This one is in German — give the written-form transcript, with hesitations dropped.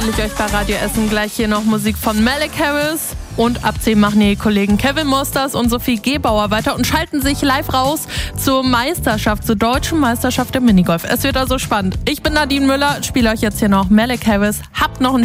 Ich euch bei Radio Essen gleich hier noch Musik von Malik Harris. Und ab 10 machen die Kollegen Kevin Mosters und Sophie Gebauer weiter und schalten sich live raus zur Meisterschaft, zur deutschen Meisterschaft im Minigolf. Es wird also spannend. Ich bin Nadine Müller, spiele euch jetzt hier noch Malik Harris. Habt noch einen